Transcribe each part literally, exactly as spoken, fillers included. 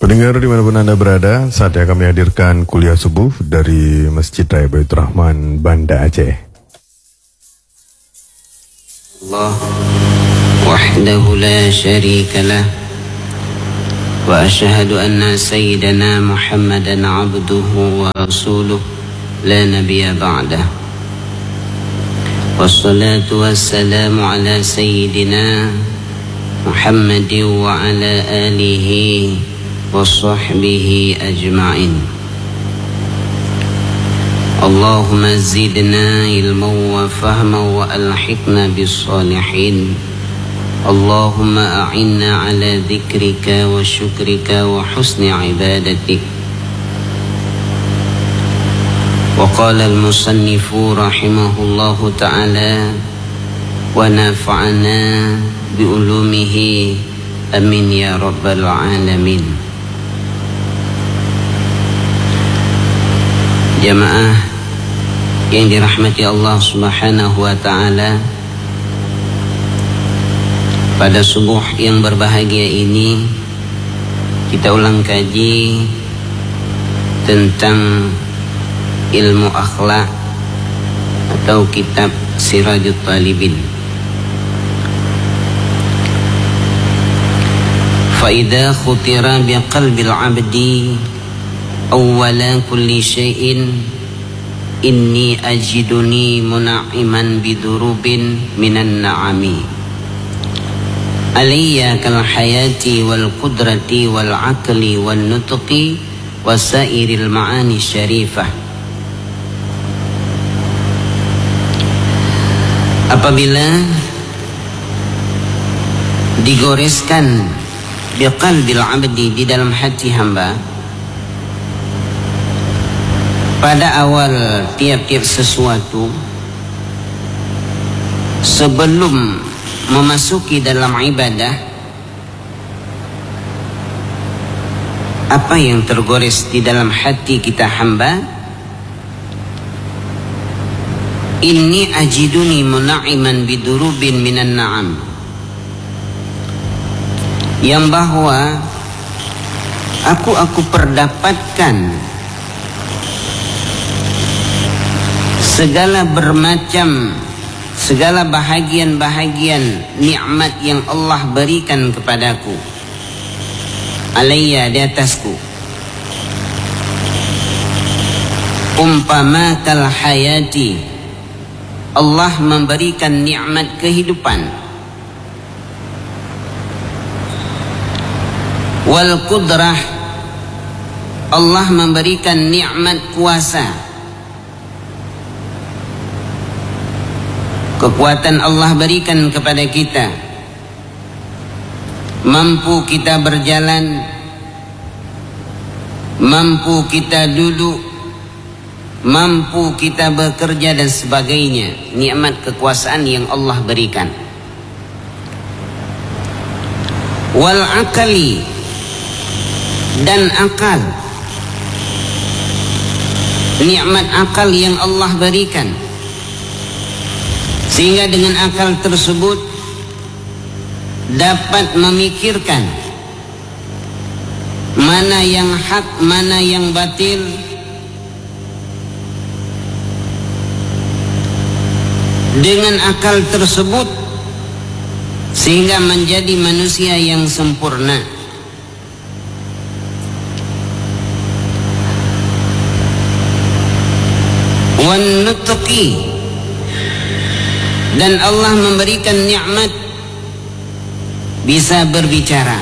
Pendengar dimanapun Anda berada, saatnya kami hadirkan kuliah subuh dari Masjid Raya Baitur Rahman, Banda Aceh. Allah wahdahu la syarika lah wa asyhadu anna sayyidana Muhammadan abduhu wa rasuluh la nabiyya ba'dah. Wassalatu wassalamu ala sayyidina Muhammadin wa ala alihi wa sahbihi ajma'in. Allahumma zidna ilman wa fahman wa alhiqna bis salihin. Allahumma a'inna ala dhikrika wa syukrika wa husni ibadatik. Wa qala al-musannifu rahimahullahu ta'ala wa nafa'ana bi ulumihi amin ya rabbal alamin. Jamaah yang dirahmati Allah Subhanahu wa ta'ala, pada subuh yang berbahagia ini kita ulang kaji tentang ilmu akhlak atau kitab Sirajut Talibin. Fa idza khutira bi qalbil 'abdi awwala kulli syai'in inni ajiduni muna'iman bidurubin minan na'ami alayya kal hayati wal qudrati wal aqli wan nutqi wasairil ma'ani syarifah. Apabila digoreskan biqalbil abdi, di dalam hati hamba, pada awal tiap-tiap sesuatu, sebelum memasuki dalam ibadah, apa yang tergores di dalam hati kita hamba? Inni ajiduni muna'iman bidurubin minan na'am, yang bahwa aku aku perdapatkan segala bermacam, segala bahagian-bahagian nikmat yang Allah berikan kepadaku, alayya, di atasku. Umpama kal hayati, Allah memberikan nikmat kehidupan. Wal qudrah, Allah memberikan nikmat kuasa. Kekuatan Allah berikan kepada kita, mampu kita berjalan, mampu kita duduk, mampu kita bekerja dan sebagainya. Nikmat kekuasaan yang Allah berikan. Wal akali, dan akal, nikmat akal yang Allah berikan, sehingga dengan akal tersebut dapat memikirkan mana yang hak, mana yang batil, dengan akal tersebut sehingga menjadi manusia yang sempurna. Wan nutqi, dan Allah memberikan nikmat bisa berbicara.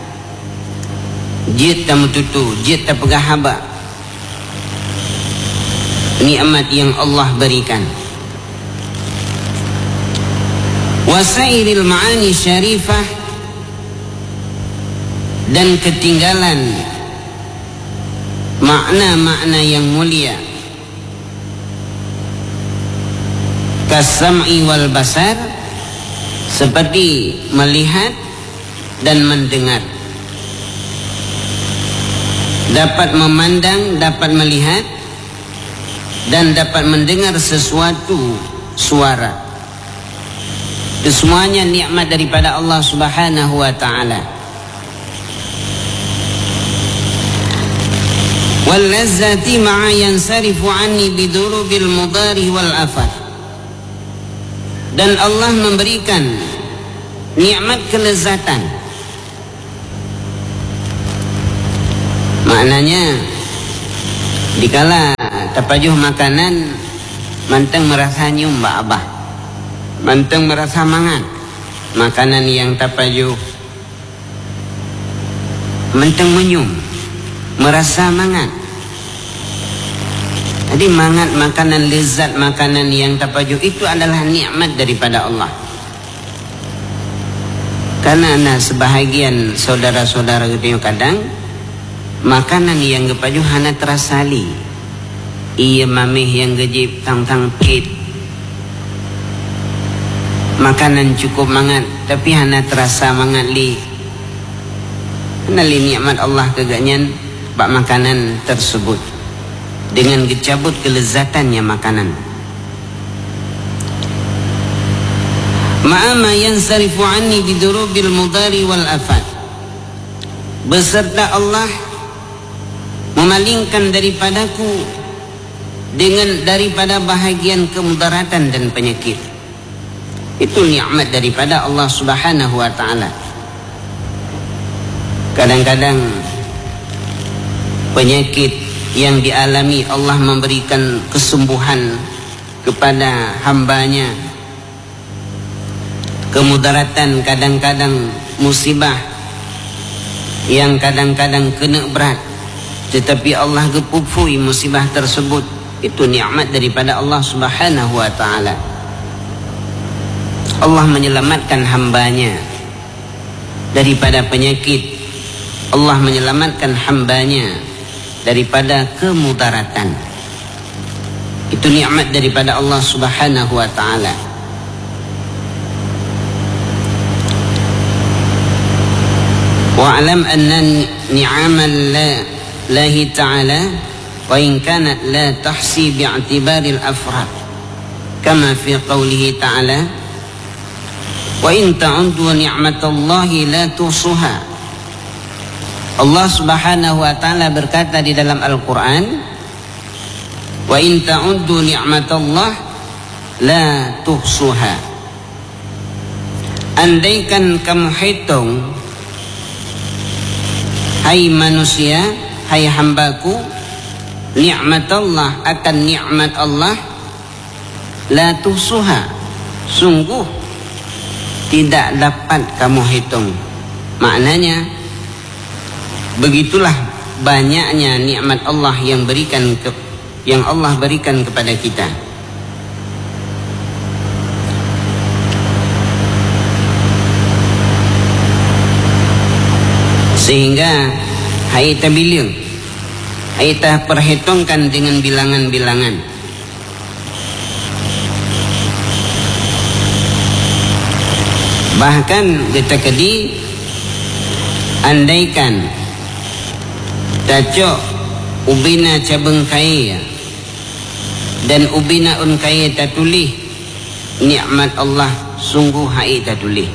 Jit tamu tutu, jit tak pegahaba. Nikmat yang Allah berikan. Wasairil ma'ani syarifah, dan ketinggalan makna-makna yang mulia. Kasam'i wal basar, seperti melihat dan mendengar. Dapat memandang, dapat melihat, dan dapat mendengar sesuatu suara. Semuanya nikmat daripada Allah Subhanahu wa ta'ala. wal lazzati ma'a yansarifu anni bidurubil mudari wal afat. Dan Allah memberikan nikmat kelezatan. Maknanya dikala tapajuh makanan manteng merasa nyium mbak abah, manteng merasa mangat makanan yang tapajuh, manteng menyium merasa mangat. Jadi mangat makanan, lezat makanan yang tapajuh itu adalah nikmat daripada Allah. Karena nah, sebahagian saudara-saudara kita kadang makanan yang kepajuh hana terasali, iya mamih yang gejip tang-tang pit, makanan cukup mangat tapi hana terasa mangat li. Nali nikmat Allah keganyan bak makanan tersebut dengan gecabut kelezatannya makanan. Ma'ama yansarifu anni bidurubil mudari wal afat, beserta Allah memalingkan daripadaku dengan daripada bahagian kemudaratan dan penyakit. Itu nikmat daripada Allah Subhanahu wa taala. Kadang-kadang penyakit yang dialami Allah memberikan kesembuhan kepada hambanya. Kemudaratan kadang-kadang musibah yang kadang-kadang kena berat, tetapi Allah gepupui musibah tersebut. Itu nikmat daripada Allah Subhanahu wa taala. Allah menyelamatkan hambanya daripada penyakit. Allah menyelamatkan hambanya daripada kemudaratan. Itu nikmat daripada Allah Subhanahu wa taala. Wa'lam anna ni'amal lahi ta'ala wa in kanat la tahsi bi'atibaril afrad, kama fi qawlihi ta'ala wa in ta'uddu ni'matallahi la tuhsuha. Allah Subhanahu wa taala berkata di dalam Al-Qur'an, wa in ta'uddu ni'matallah la tuhsuha. Andaikan kamu hitung, hai manusia, hai hambaku, nikmat Allah akan nikmat Allah, la tuhsuha, sungguh tidak dapat kamu hitung. Maknanya begitulah banyaknya nikmat Allah yang berikan ke, yang Allah berikan kepada kita. Sehingga hai tabiling, hai tah perhitungkan dengan bilangan-bilangan. Bahkan kita kedi andaikan tacok ubina cabeng kaya dan ubina un kaya tatulih nikmat Allah, sungguh hai tatulih.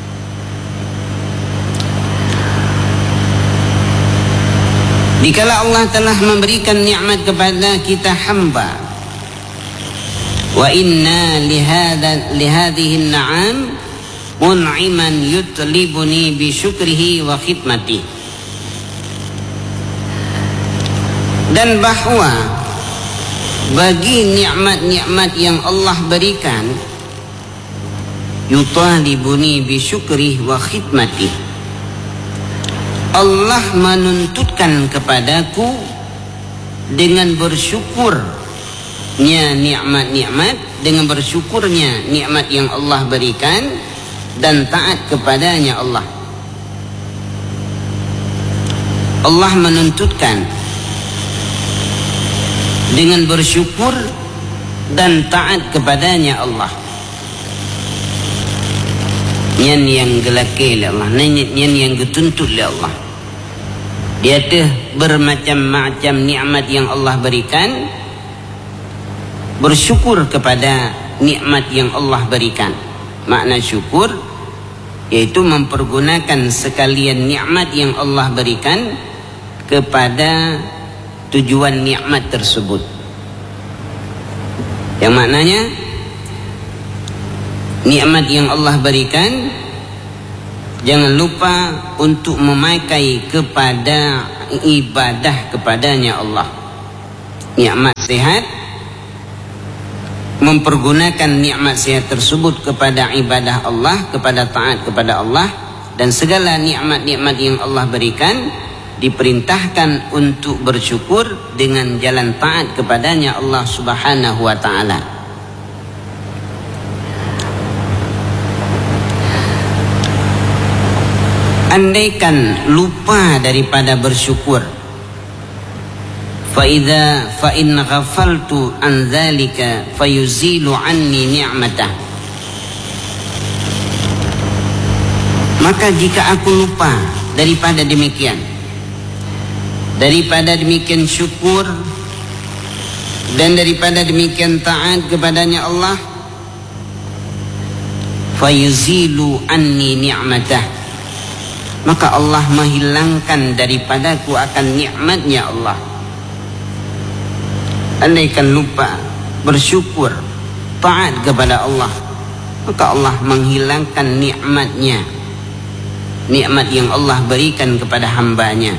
Dikala Allah telah memberikan nikmat kepada kita hamba, wa inna lihada lihadhihi na'am mun'iman yutlibuni bi syukrihi wa khidmati. Dan bahwa bagi nikmat-nikmat yang Allah berikan, yutalibuni bi syukrihi wa khidmati, Allah menuntutkan kepadaku dengan bersyukurnya nikmat-nikmat, dengan bersyukurnya nikmat yang Allah berikan dan taat kepadanya Allah. Allah menuntutkan dengan bersyukur dan taat kepadanya Allah. Nyan yang gelaki oleh Allah, nyan yang dituntut oleh Allah. Dia tu bermacam-macam nikmat yang Allah berikan, bersyukur kepada nikmat yang Allah berikan. Makna syukur yaitu mempergunakan sekalian nikmat yang Allah berikan kepada tujuan nikmat tersebut. Yang maknanya nikmat yang Allah berikan, jangan lupa untuk memakai kepada ibadah kepadanya Allah. Nikmat sehat, mempergunakan nikmat sehat tersebut kepada ibadah Allah, kepada taat kepada Allah, dan segala nikmat-nikmat yang Allah berikan diperintahkan untuk bersyukur dengan jalan taat kepadanya Allah Subhanahu wa taala. Andaikan lupa daripada bersyukur, fa idza fa in ghafaltu an dzalika fayuzilu anni ni'matah, maka jika aku lupa daripada demikian, daripada demikian syukur dan daripada demikian taat kepadanya Allah, fayuzilu anni ni'matah, maka Allah menghilangkan daripadaku akan nikmatnya Allah. Andaikan lupa bersyukur, taat kepada Allah, maka Allah menghilangkan nikmatnya, nikmat yang Allah berikan kepada hambanya.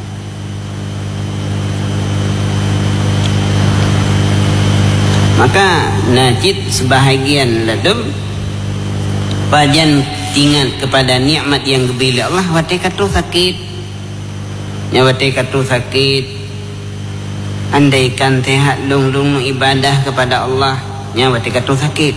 Maka najid sebahagian ladum pajan ingat kepada nikmat yang gebili Allah, wate katu sakit, nya wate katu sakit, andaikan sehat lung-lung ibadah kepada Allah, nya wate katu sakit.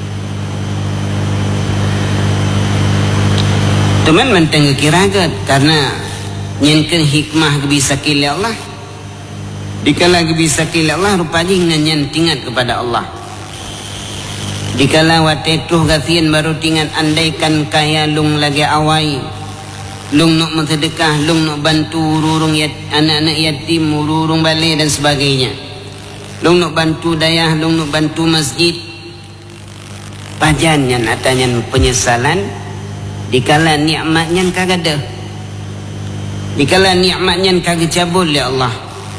Teman menteng kiragat karena nyenkeun hikmah gebisa kili Allah. Dikala gebisa kili Allah rupanya nyen tingat kepada Allah. Dikala watetuh gasian baru tingat andaikan kaya lung lagi awai, lung nak mensedekah, lung nak bantu ururung yat, anak-anak yatim, ururung balai dan sebagainya, lung nak bantu dayah, lung nak bantu masjid, pajan yang atanya penyesalan. Dikala nikmatnya kagak ada, dikala nikmatnya kagak cabul ya Allah.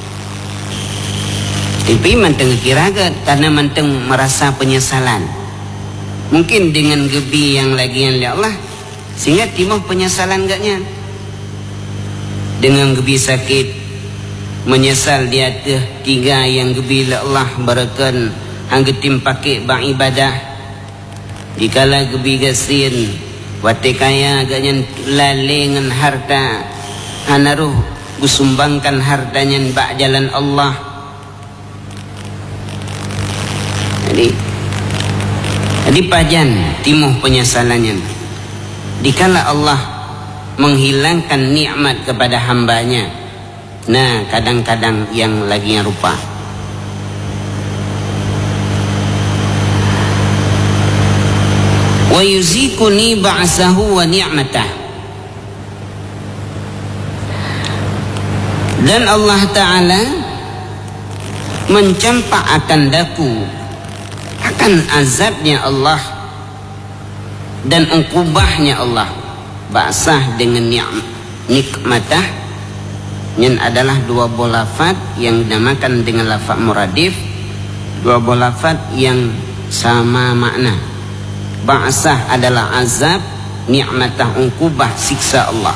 Tapi manteng kiragat karena manteng merasa penyesalan. Mungkin dengan gebi yang lagian ya Allah, sehingga timuh penyesalan gaknya. Dengan gebi sakit, menyesal dia tuh tiga yang gebi la Allah barakan anggetim pakai bang ibadah. Dikala gebi gasin, wate kaya agaknya lalengan harta, hanaruh gusumbangkan hartanya bak jalan Allah. Jadi Jadi pajan timuh penyesalannya. Dikala Allah menghilangkan nikmat kepada hambanya, nah kadang-kadang yang lagi yang rupa. Wa yuzikuni ba'sahu wa ni'matah. Dan Allah Ta'ala mencampak akan daku akan azabnya Allah dan ukubahnya Allah. Ba'sah dengan ni'm, nikmatah yang adalah dua buah lafaz yang dinamakan dengan lafaz muradif, dua buah lafaz yang sama makna. Ba'sah adalah azab, nikmatah ukubah siksa Allah.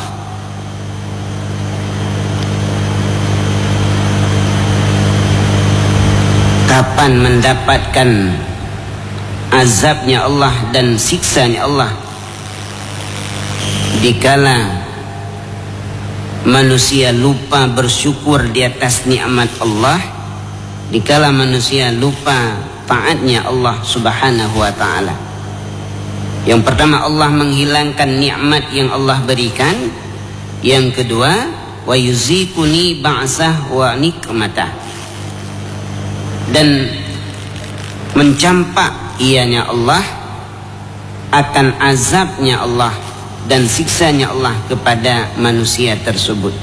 Kapan mendapatkan azabnya Allah dan siksanya Allah? Dikala manusia lupa bersyukur di atas nikmat Allah, dikala manusia lupa taatnya Allah Subhanahu wa taala. Yang pertama, Allah menghilangkan nikmat yang Allah berikan. Yang kedua, wa yuzikuni ba'sah wa nikmatah, dan mencampak ianya Allah akan azabnya Allah dan siksanya Allah kepada manusia tersebut.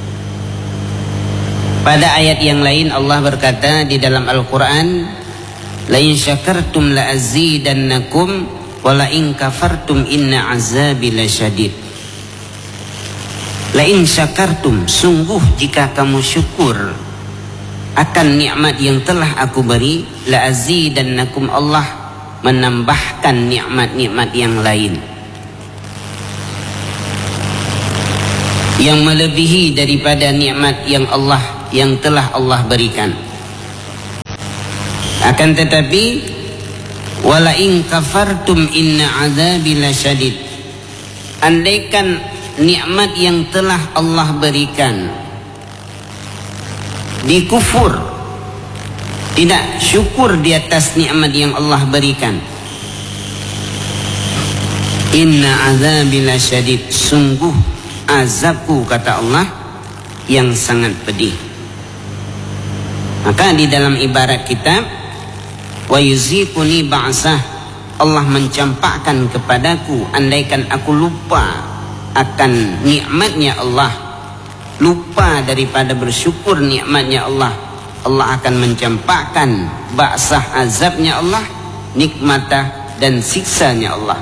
Pada ayat yang lain Allah berkata di dalam Al-Quran, la in syakartum la azidannakum wa la in kafartum inna azabi lasyadid. La in syakartum, sungguh jika kamu syukur, akan nikmat yang telah aku beri, la azidannakum, Allah menambahkan nikmat-nikmat yang lain yang melebihi daripada nikmat yang Allah yang telah Allah berikan. Akan tetapi wala in kafartum inna azabi lasyadid, andaikan nikmat yang telah Allah berikan dikufur, tidak syukur di atas nikmat yang Allah berikan, inna azabi lasyadid, sungguh azabku, kata Allah, yang sangat pedih. Maka di dalam ibarat kitab, wa yuzikuni ba'sah, Allah mencampakkan kepadaku, andaikan aku lupa akan nikmatnya Allah, lupa daripada bersyukur nikmatnya Allah, Allah akan mencampakkan ba'sah, azabnya Allah, nikmatah dan siksanya Allah.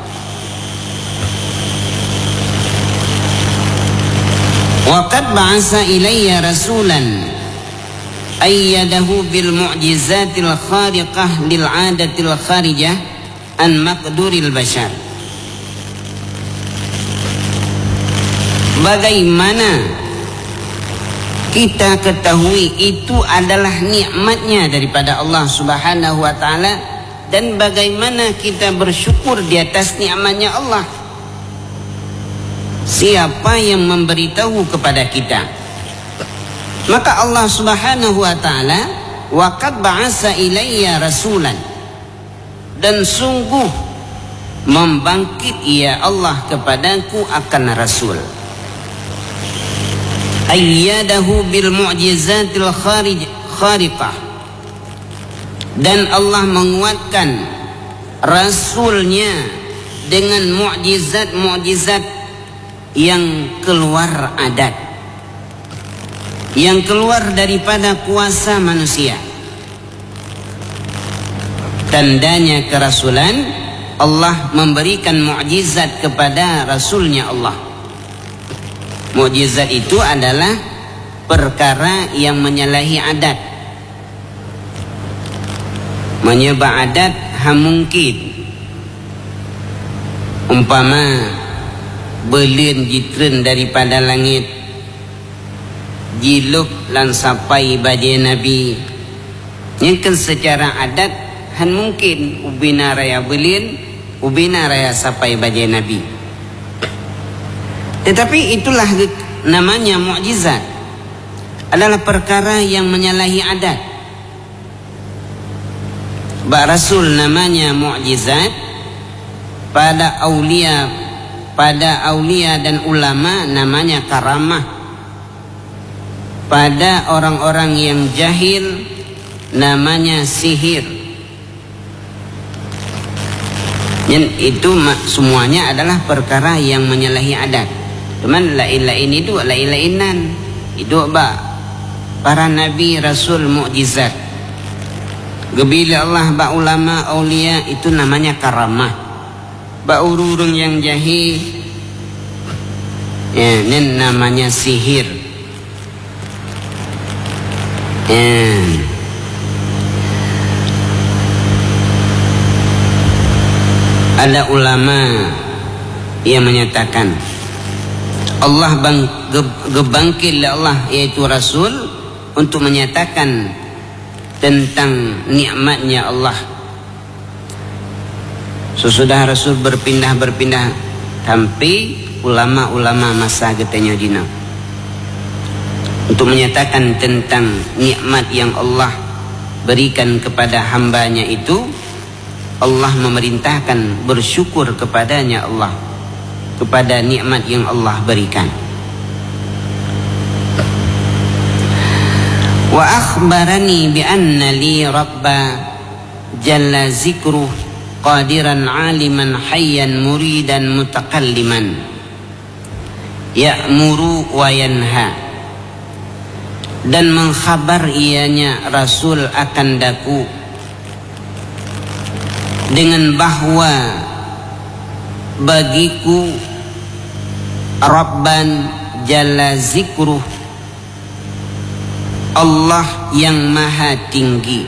Wa qad ba'asa ilayya rasulan ayyadahu bil mu'jizatil khariqah lil 'adatil kharijah an maqduril bashar. Bagaimana kita ketahui itu adalah nikmatnya daripada Allah Subhanahu wa ta'ala, dan bagaimana kita bersyukur di atas nikmatnya Allah? Siapa yang memberitahu kepada kita? Maka Allah Subhanahu wa ta'ala, wa qad ba'asa ilayya rasulan, dan sungguh membangkit ia Allah kepadaku akan rasul, ayyadahu bil mu'jizatil kharij khariqah, dan Allah menguatkan rasulnya dengan mukjizat-mukjizat yang keluar adat, yang keluar daripada kuasa manusia. Tandanya kerasulan, Allah memberikan mukjizat kepada rasulnya Allah. Mukjizat itu adalah perkara yang menyalahi adat, menyebab adat hamungkit. Umpama belin jitren daripada langit, jilup lan sapai badai Nabi, yang kan secara adat han mungkin ubina raya belin, ubina raya sapai badai Nabi. Tetapi itulah namanya mukjizat, adalah perkara yang menyalahi adat. Bak Rasul namanya mukjizat, pada aulia pada aulia dan ulama namanya karamah, pada orang-orang yang jahil namanya sihir. Dan itu semuanya adalah perkara yang menyalahi adat. Cuman lain-lain itu lain-lainan. Itu ba para nabi rasul mukjizat. Gebila Allah ba ulama aulia itu namanya karamah. Ba ururung yang jahil, ya, ini namanya sihir. Ya. Ada ulama yang menyatakan Allah bang, ge, gebangkit Allah, yaitu Rasul, untuk menyatakan tentang nikmatnya Allah. Sesudah Rasul berpindah-berpindah sampai ulama-ulama masa getenya dina untuk menyatakan tentang nikmat yang Allah berikan kepada hambanya itu, Allah memerintahkan bersyukur kepadanya Allah, kepada nikmat yang Allah berikan. Wa akhbarani bi anna li rabba jalla zikruh qadiran aliman hayyan muridan mutakalliman ya'muru wa yanha, dan mengkhabar ianya Rasul akan daku dengan bahwa bagiku Rabban jalla zikruh, Allah yang maha tinggi.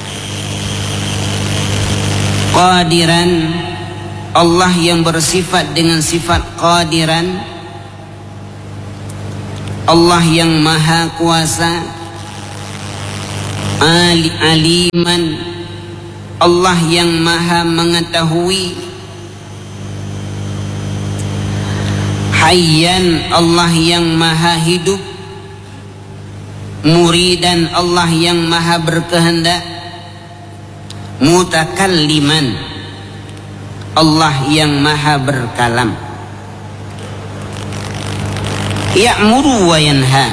Qadiran, Allah yang bersifat dengan sifat qadiran. Allah yang maha kuasa. Ali, aliman, Allah yang maha mengetahui. Hayyan, Allah yang maha hidup. Muridan, Allah yang maha berkehendak. Mutakalliman, Allah yang maha berkalam. Ya'muru wa yanha,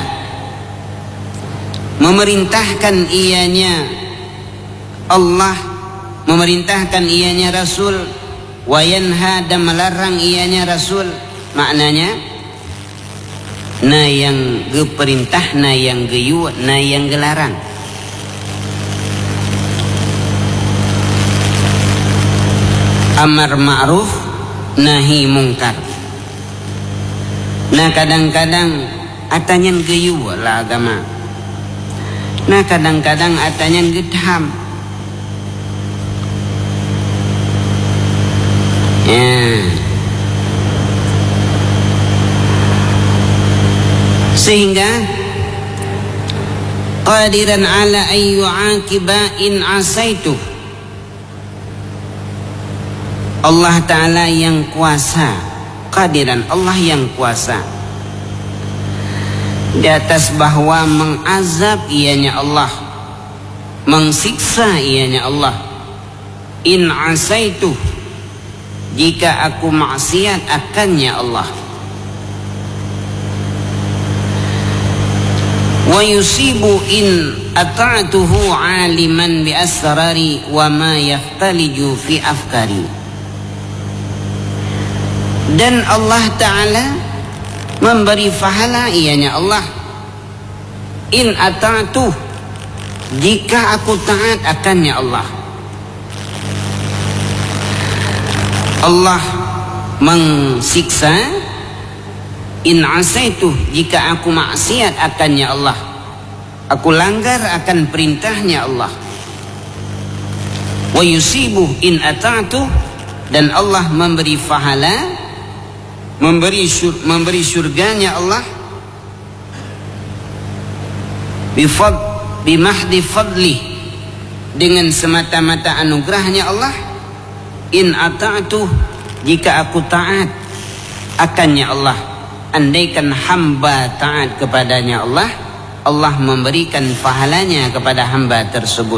memerintahkan ianya Allah, memerintahkan ianya Rasul. Wa yanha, dan melarang ianya Rasul. Maknanya na yang geperintah, na yang geyu, na yang gelarang. Amar ma'ruf, nahi mungkar. Nah kadang-kadang atanyan geyu lah agama. Nah kadang-kadang atanyan gedham. Ya. Sehingga qadiran ala ayyu aqiba in asaitu, Allah Ta'ala yang kuasa. Qadiran, Allah yang kuasa di atas bahwa mengazab ianya Allah, mengsiksa ianya Allah. In asaitu, jika aku maksiat akannya Allah. Wa yusibu in ata'tuhu aliman bi asrari wa ma yaftaliju fi afkari. Dan Allah Ta'ala memberi pahala ianya Allah. In ata'tuh, jika aku taat akannya Allah. Allah mengsiksa. In asaitu, jika aku maksiat akannya Allah, aku langgar akan perintahnya Allah. Wa yusibu in ata'tu, dan Allah memberi pahala, memberi syur, memberi surganya Allah bifad bimahdi fadli, dengan semata-mata anugerahnya Allah. In ata'tu, jika aku taat akannya Allah. Andaikan hamba taat kepadanya Allah, Allah memberikan pahalanya kepada hamba tersebut.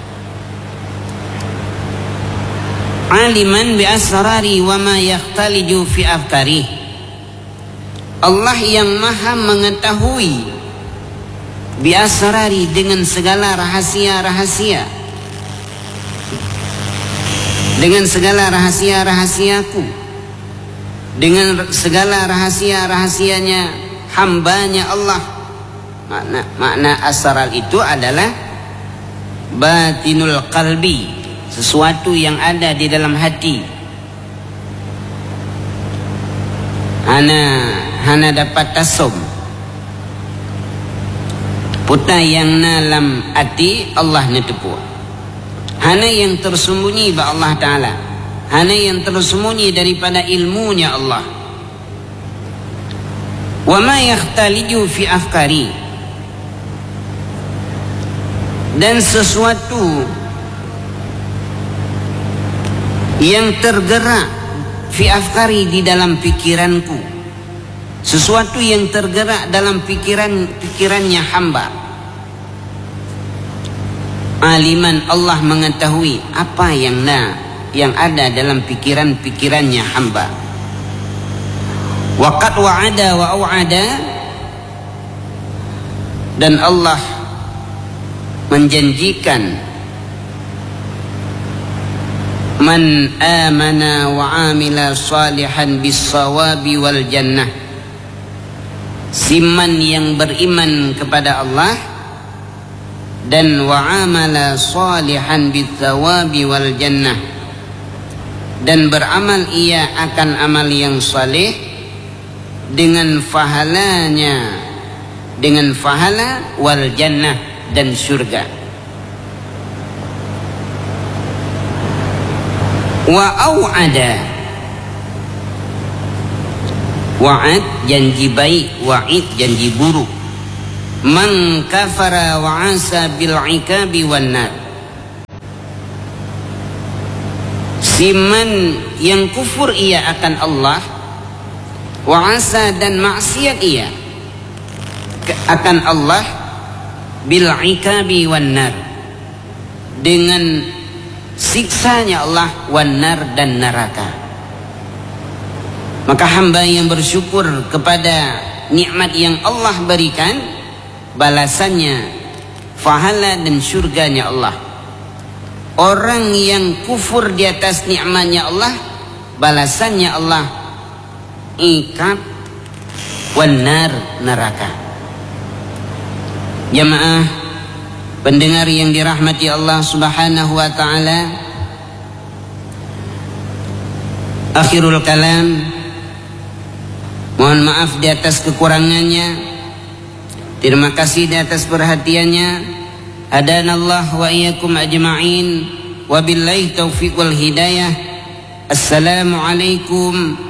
Aliman bi asrari wa ma yakhtaliju fi afkari, Allah yang maha mengetahui bi asrari, dengan segala rahasia-rahasia, dengan segala rahasia-rahasiaku, dengan segala rahasia-rahasianya hambanya Allah. Makna, makna asrar itu adalah batinul qalbi, sesuatu yang ada di dalam hati. Hana hana dapat tasum puta yang dalam hati Allah netepu. Hana yang tersembunyi ba Allah Ta'ala, hana yang tersembunyi daripada ilmunya Allah. Wa ma yakhtaliju fi afkari, dan sesuatu yang tergerak fi afkari, di dalam pikiranku, sesuatu yang tergerak dalam pikiran pikirannya hamba. Aliman, Allah mengetahui apa yang na yang ada dalam pikiran-pikirannya hamba. Waqad wa'ada wa au'ada, dan Allah menjanjikan man amana wa amila salihan bis sawabi wal jannah, siman yang beriman kepada Allah dan wa amala salihan bis sawabi wal jannah, dan beramal ia akan amal yang saleh dengan pahalanya dengan fahala wal jannah dan surga. Wa au'ada, wa'ad janji baik, wa'id janji buruk. Man kafara wa asa bil ikabi wan nar, siman yang kufur ia akan Allah, wa asa dan maksiat ia akan Allah, bil ikabi wan nar dengan siksanya Allah, wan nar dan neraka. Maka hamba yang bersyukur kepada nikmat yang Allah berikan, balasannya fahala dan surganya Allah. Orang yang kufur di atas nikmatnya Allah, balasannya Allah ikab wan nar, neraka. Jamaah pendengar yang dirahmati Allah Subhanahu wa taala, akhirul kalam, mohon maaf di atas kekurangannya. Terima kasih di atas perhatiannya. Hadanallah wa iyyakum ajma'in. Wabillahi taufiq wal hidayah. Assalamualaikum